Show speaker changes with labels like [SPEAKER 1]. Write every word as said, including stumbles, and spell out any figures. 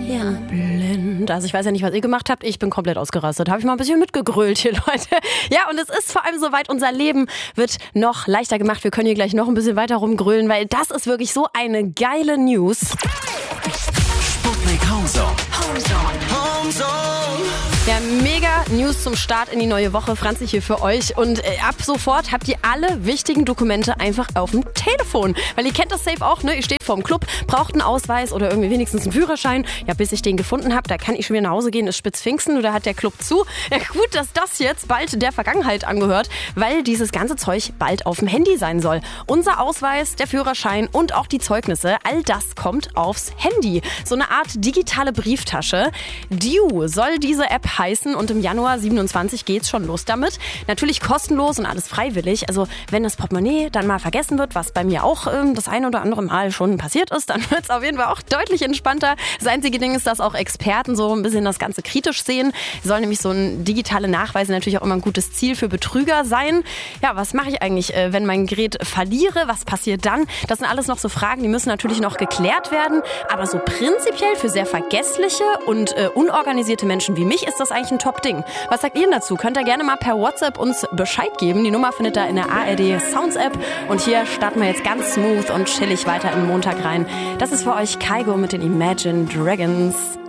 [SPEAKER 1] Hirnblind. Also ich weiß ja nicht, was ihr gemacht habt. Ich bin komplett ausgerastet. Habe ich mal ein bisschen mitgegrölt hier, Leute. Ja, und es ist vor allem soweit, unser Leben wird noch leichter gemacht. Wir können hier gleich noch ein bisschen weiter rumgrölen, weil das ist wirklich so eine geile News.
[SPEAKER 2] Sputnik Homezone. Homezone. Homezone.
[SPEAKER 1] Ja, mega News zum Start in die neue Woche. Franzi hier für euch. Und äh, ab sofort habt ihr alle wichtigen Dokumente einfach auf dem Telefon. Weil ihr kennt das safe auch, ne? Ihr steht vorm Club, braucht einen Ausweis oder irgendwie wenigstens einen Führerschein. Ja, bis ich den gefunden habe, da kann ich schon wieder nach Hause gehen, ist Spitzpfingsten oder hat der Club zu. Ja, gut, dass das jetzt bald der Vergangenheit angehört, weil dieses ganze Zeug bald auf dem Handy sein soll. Unser Ausweis, der Führerschein und auch die Zeugnisse, all das kommt aufs Handy. So eine Art digitale Brieftasche. Diu soll diese App heißen und im Januar siebenundzwanzig geht's schon los damit. Natürlich kostenlos und alles freiwillig. Also wenn das Portemonnaie dann mal vergessen wird, was bei mir auch ähm, das ein oder andere Mal schon passiert ist, dann wird's auf jeden Fall auch deutlich entspannter. Das einzige Ding ist, dass auch Experten so ein bisschen das Ganze kritisch sehen. Soll nämlich so ein digitale Nachweis natürlich auch immer ein gutes Ziel für Betrüger sein. Ja, was mache ich eigentlich, äh, wenn mein Gerät verliere? Was passiert dann? Das sind alles noch so Fragen, die müssen natürlich noch geklärt werden. Aber so prinzipiell für sehr vergessliche und äh, unorganisierte Menschen wie mich ist das eigentlich ein Top-Ding. Was sagt ihr dazu? Könnt ihr gerne mal per WhatsApp uns Bescheid geben. Die Nummer findet ihr in der A R D Sounds App. Und hier starten wir jetzt ganz smooth und chillig weiter in den Montag rein. Das ist für euch Kygo mit den Imagine Dragons.